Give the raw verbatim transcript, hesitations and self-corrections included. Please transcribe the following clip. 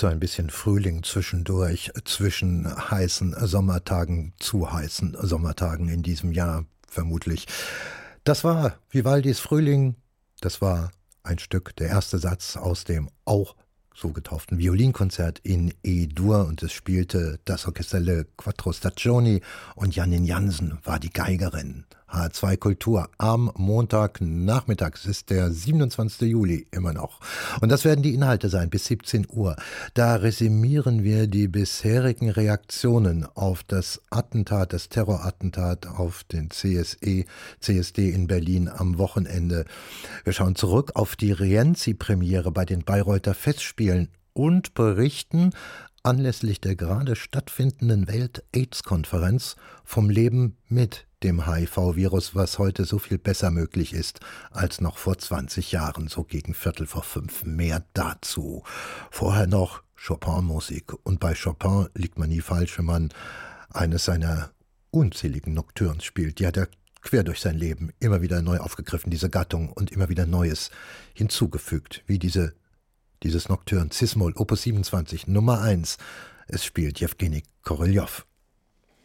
So ein bisschen Frühling zwischendurch, zwischen heißen Sommertagen, zu heißen Sommertagen in diesem Jahr vermutlich. Das war Vivaldis Frühling, das war ein Stück, der erste Satz aus dem auch so getauften Violinkonzert in E-Dur, und es spielte das Orchestrelle Quattro Stagioni und Jannin Jansen war die Geigerin. H zwei Kultur am Montagnachmittag, es ist der siebenundzwanzigste Juli immer noch. Und das werden die Inhalte sein bis siebzehn Uhr. Da resümieren wir die bisherigen Reaktionen auf das Attentat, das Terrorattentat auf den C S E, C S D in Berlin am Wochenende. Wir schauen zurück auf die Rienzi-Premiere bei den Bayreuther Festspielen und berichten anlässlich der gerade stattfindenden Welt-AIDS-Konferenz vom Leben mit dem H I V-Virus, was heute so viel besser möglich ist als noch vor zwanzig Jahren, so gegen Viertel vor fünf. Mehr dazu. Vorher noch Chopin-Musik. Und bei Chopin liegt man nie falsch, wenn man eines seiner unzähligen Nocturnes spielt. Die hat er quer durch sein Leben immer wieder neu aufgegriffen, diese Gattung, und immer wieder Neues hinzugefügt, wie diese Dieses Nocturne Cis-Moll, Opus siebenundzwanzig, Nummer eins. Es spielt Jewgeni Koroljow.